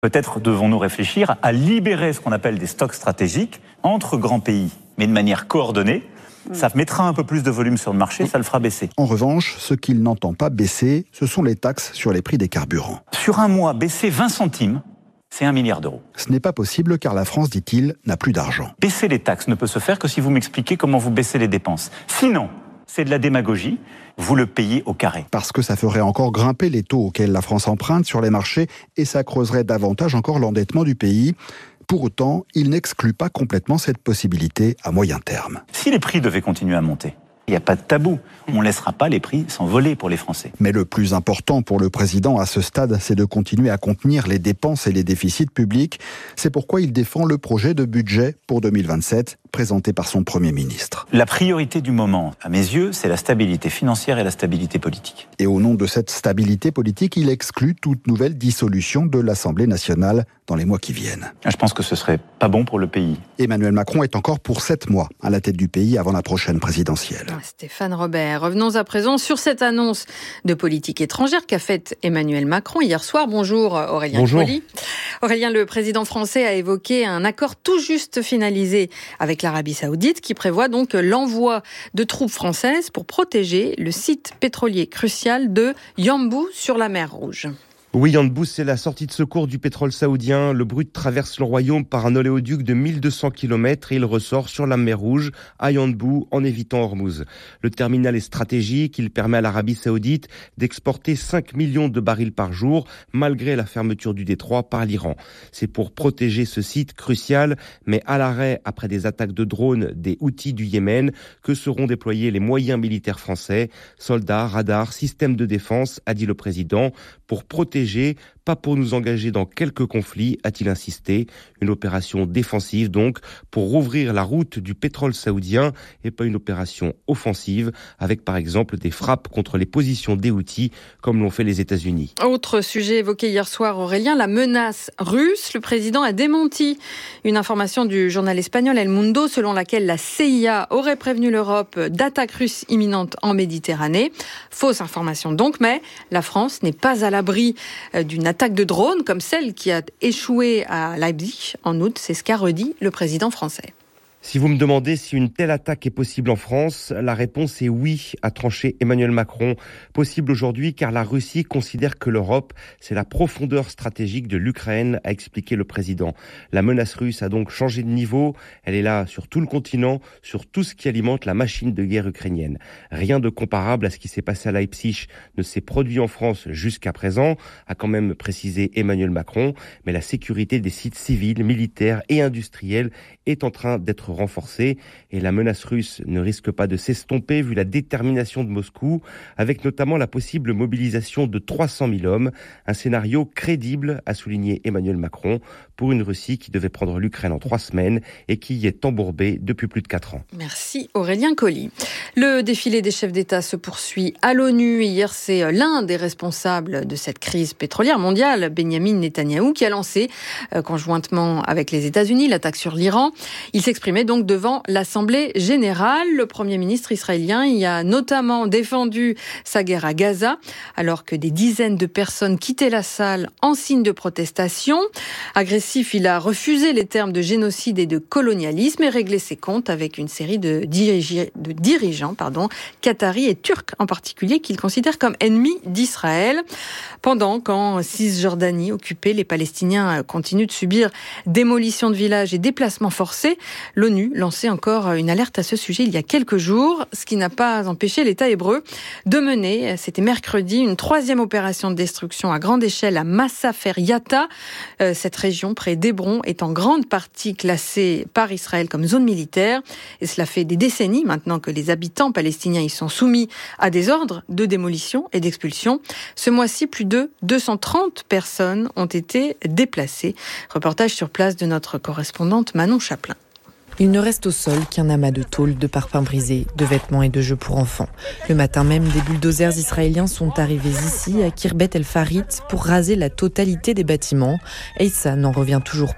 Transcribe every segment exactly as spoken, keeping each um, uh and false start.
Peut-être devons-nous réfléchir à libérer ce qu'on appelle des stocks stratégiques entre grands pays, mais de manière coordonnée. Ça mettra un peu plus de volume sur le marché, ça le fera baisser. En revanche, ce qu'il n'entend pas baisser, ce sont les taxes sur les prix des carburants. Sur un mois, baisser vingt centimes, c'est un milliard d'euros. Ce n'est pas possible car la France, dit-il, n'a plus d'argent. Baisser les taxes ne peut se faire que si vous m'expliquez comment vous baissez les dépenses. Sinon, c'est de la démagogie, vous le payez au carré. Parce que ça ferait encore grimper les taux auxquels la France emprunte sur les marchés et ça creuserait davantage encore l'endettement du pays. Pour autant, il n'exclut pas complètement cette possibilité à moyen terme. Si les prix devaient continuer à monter, il n'y a pas de tabou. On ne laissera pas les prix s'envoler pour les Français. Mais le plus important pour le président à ce stade, c'est de continuer à contenir les dépenses et les déficits publics. C'est pourquoi il défend le projet de budget pour deux mille vingt-sept, présenté par son Premier ministre. La priorité du moment, à mes yeux, c'est la stabilité financière et la stabilité politique. Et au nom de cette stabilité politique, il exclut toute nouvelle dissolution de l'Assemblée nationale dans les mois qui viennent. Je pense que ce serait pas bon pour le pays. Emmanuel Macron est encore pour sept mois à la tête du pays avant la prochaine présidentielle. Stéphane Robert. Revenons à présent sur cette annonce de politique étrangère qu'a faite Emmanuel Macron hier soir. Bonjour Aurélien Bonjour. Colli. Aurélien, le président français a évoqué un accord tout juste finalisé avec l'Arabie Saoudite qui prévoit donc l'envoi de troupes françaises pour protéger le site pétrolier crucial de Yanbu sur la mer Rouge. Oui, Yanbu, c'est la sortie de secours du pétrole saoudien. Le Brut traverse le royaume par un oléoduc de mille deux cents kilomètres et il ressort sur la mer Rouge, à Yanbu, en évitant Hormuz. Le terminal est stratégique. Il permet à l'Arabie Saoudite d'exporter cinq millions de barils par jour, malgré la fermeture du détroit par l'Iran. C'est pour protéger ce site crucial, mais à l'arrêt après des attaques de drones des Houthis du Yémen, que seront déployés les moyens militaires français, soldats, radars, systèmes de défense, a dit le président, pour protéger pas pour nous engager dans quelques conflits, a-t-il insisté. Une opération défensive donc, pour rouvrir la route du pétrole saoudien et pas une opération offensive, avec par exemple des frappes contre les positions des Houthis, comme l'ont fait les États-Unis. Autre sujet évoqué hier soir, Aurélien, la menace russe. Le président a démenti une information du journal espagnol El Mundo, selon laquelle la C I A aurait prévenu l'Europe d'attaques russes imminentes en Méditerranée. Fausse information donc, mais la France n'est pas à l'abri d'une attaque de drone comme celle qui a échoué à Leipzig en août. C'est ce qu'a redit le président français. Si vous me demandez si une telle attaque est possible en France, la réponse est oui, a tranché Emmanuel Macron. Possible aujourd'hui car la Russie considère que l'Europe, c'est la profondeur stratégique de l'Ukraine, a expliqué le président. La menace russe a donc changé de niveau. Elle est là sur tout le continent, sur tout ce qui alimente la machine de guerre ukrainienne. Rien de comparable à ce qui s'est passé à Leipzig ne s'est produit en France jusqu'à présent, a quand même précisé Emmanuel Macron. Mais la sécurité des sites civils, militaires et industriels est en train d'être renforcée et la menace russe ne risque pas de s'estomper vu la détermination de Moscou, avec notamment la possible mobilisation de trois cent mille hommes, un scénario crédible, a souligné Emmanuel Macron, pour une Russie qui devait prendre l'Ukraine en trois semaines et qui y est embourbée depuis plus de quatre ans. Merci Aurélien Colli. Le défilé des chefs d'État se poursuit à l'ONU. Hier, c'est l'un des responsables de cette crise pétrolière mondiale, Benyamin Netanyahou, qui a lancé, euh, conjointement avec les États-Unis, l'attaque sur l'Iran. Il s'exprimait donc devant l'Assemblée générale. Le Premier ministre israélien y a notamment défendu sa guerre à Gaza, alors que des dizaines de personnes quittaient la salle en signe de protestation. Agressif, il a refusé les termes de génocide et de colonialisme et réglé ses comptes avec une série de, dirigi- de dirigeants pardon, qataris et turcs en particulier, qu'il considère comme ennemis d'Israël. Pendant qu'en Cisjordanie occupée, les Palestiniens continuent de subir démolition de villages et déplacements forcés, l'ONU lançait encore une alerte à ce sujet il y a quelques jours, ce qui n'a pas empêché l'État hébreu de mener, c'était mercredi, une troisième opération de destruction à grande échelle à Massafer Yatta. Euh, cette région près d'Hébron est en grande partie classée par Israël comme zone militaire et cela fait des décennies maintenant que les habitants palestiniens y sont soumis à des ordres de démolition et d'expulsion. Ce mois-ci, plus de deux cent trente personnes ont été déplacées. Reportage sur place de notre correspondante Manon Chaplin. Il ne reste au sol qu'un amas de tôles, de parpaings brisés, de vêtements et de jeux pour enfants. Le matin même, des bulldozers israéliens sont arrivés ici, à Khirbet El Farit, pour raser la totalité des bâtiments. Et ça n'en revient toujours pas.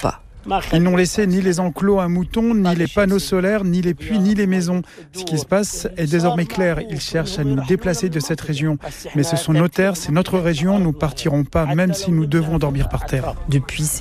Ils n'ont laissé ni les enclos à moutons, ni les panneaux solaires, ni les puits, ni les maisons. Ce qui se passe est désormais clair. Ils cherchent à nous déplacer de cette région. Mais ce sont nos terres, c'est notre région. Nous ne partirons pas, même si nous devons dormir par terre. Depuis